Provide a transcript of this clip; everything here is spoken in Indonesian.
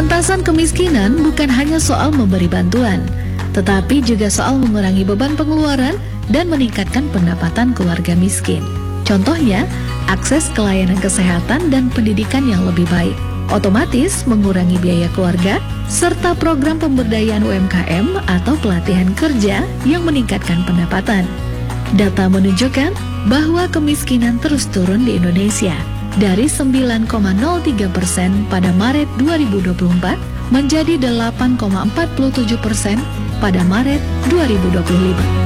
Pengentasan kemiskinan bukan hanya soal memberi bantuan, tetapi juga soal mengurangi beban pengeluaran dan meningkatkan pendapatan keluarga miskin. Contohnya, akses ke layanan kesehatan dan pendidikan yang lebih baik, otomatis mengurangi biaya keluarga, serta program pemberdayaan UMKM atau pelatihan kerja yang meningkatkan pendapatan. Data menunjukkan bahwa kemiskinan terus turun di Indonesia, dari 9,03% pada Maret 2024 menjadi 8,47% pada Maret 2025.